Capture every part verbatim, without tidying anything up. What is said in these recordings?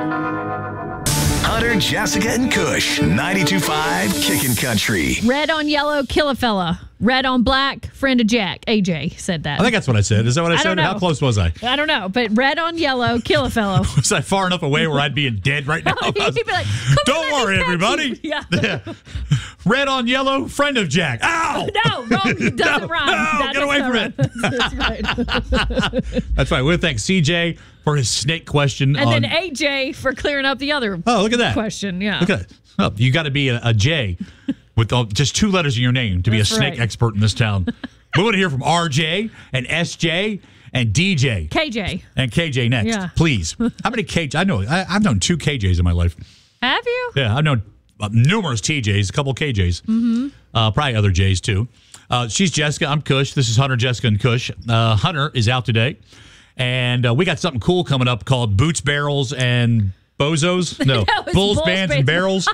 Hunter, Jessica, and Kush, ninety-two point five Kickin' Country. Red on yellow, kill a fella. Red on black, friend of Jack. A J said that. I think that's what I said. Is that what I, I said? don't know. How close was I? I don't know, but red on yellow, kill a fellow. Was I far enough away where I'd be dead right now? He'd be like, Come don't worry, everybody. Yeah. yeah. Red on yellow, friend of Jack. Ow! No, wrong. It doesn't no, rhyme. No, that get away from it. That's right. That's right. We'll thank C J for his snake question. And on, then A J for clearing up the other oh, look at that. question. Yeah. Look at that. Oh, you got to be a, a J with all, just two letters in your name to be That's a snake right. expert in this town. We want to hear from R J and S J and D J. K J. And K J next, Yeah. please. How many K J? I know. I, I've known two K Js in my life. Have you? Yeah, I've known uh, numerous T Js, a couple K Js. Mm-hmm. Uh, probably other Js, too. Uh, she's Jessica. I'm Kush. This is Hunter, Jessica, and Kush. Uh, Hunter is out today. And uh, we got something cool coming up called Boots, Barrels, and Bozos. No, No, it's Bulls, Bulls, Bands, Bands. and Barrels.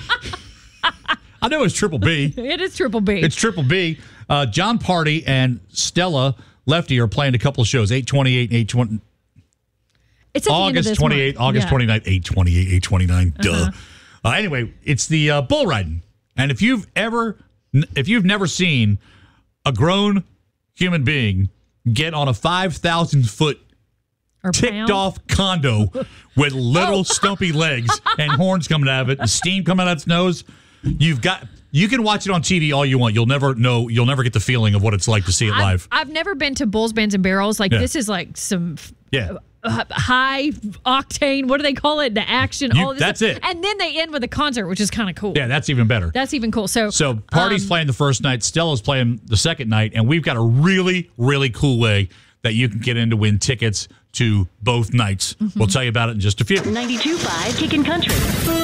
I know it's Triple B. It is Triple B. It's Triple B. Uh, John Party and Stella Lefty are playing a couple of shows, eight twenty-eight and eight twenty. It's at the end of August this twenty-eighth, month. August Yeah. twenty-ninth, eight twenty-eight, eight twenty-nine. Uh-huh. Duh. Uh, anyway, it's the uh, bull riding. And if you've ever, if you've never seen a grown human being get on a five thousand foot Or ticked pound. off condo with little Oh. stumpy legs and horns coming out of it and steam coming out of its nose, you've got, you can watch it on T V all you want. You'll never know, you'll never get the feeling of what it's like to see it I've, live. I've never been to Bulls, Bands, and Barrels. Like, Yeah. this is like some Yeah. uh, high octane, what do they call it? The action, You- all of this that's stuff. it. And then they end with a concert, which is kind of cool. Yeah, that's even better. That's even cool. So, So Party's um, playing the first night, Stella's playing the second night, and we've got a really, really cool way that you can get in to win tickets to both nights. Mm-hmm. We'll tell you about it in just a few. ninety-two point five Kickin' Country.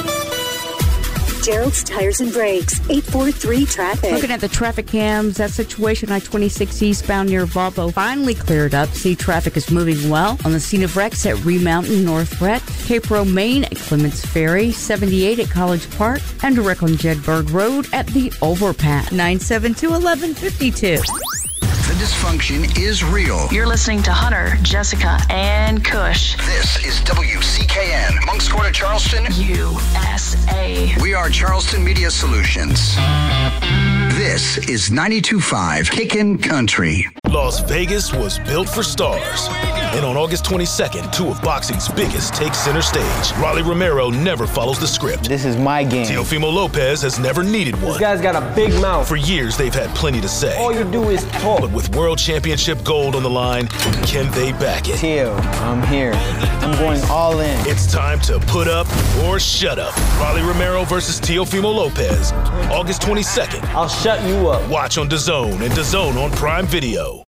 Gerald's Tires and Brakes, eight four three traffic. Looking at the traffic cams, that situation I twenty-six eastbound near Volvo finally cleared up. See, traffic is moving well on the scene of wrecks at Remountain, North Brett, Cape Romaine at Clements Ferry, seventy-eight at College Park, and direct on Jedburgh Road at the overpass. nine seven two, eleven fifty-two. The dysfunction is real. You're listening to Hunter, Jessica, and Kush. This is W C K N, Monk's Corner, Charleston, U S A. We are Charleston Media Solutions. This is ninety-two point five Kickin' Country. Las Vegas was built for stars. And on August twenty-second, two of boxing's biggest take center stage. Rolly Romero never follows the script. This is my game. Teofimo Lopez has never needed one. This guy's got a big mouth. For years, they've had plenty to say. All you do is talk. But with World Championship gold on the line, can they back it? Teo, I'm here. I'm going all in. It's time to put up or shut up. Rolly Romero versus Teofimo Lopez, August twenty-second. I'll shut you up. Watch on DAZN and DAZN on Prime Video.